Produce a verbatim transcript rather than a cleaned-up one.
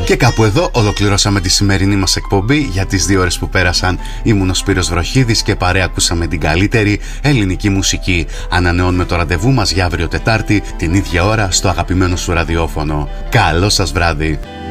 Και κάπου εδώ ολοκληρώσαμε τη σημερινή μας εκπομπή. Για τις δύο ώρες που πέρασαν ήμουν ο Σπύρος Βροχίδης και παρέα ακούσαμε την καλύτερη ελληνική μουσική. Ανανεώνουμε το ραντεβού μας για αύριο Τετάρτη την ίδια ώρα στο αγαπημένο σου ραδιόφωνο. Καλό σας βράδυ.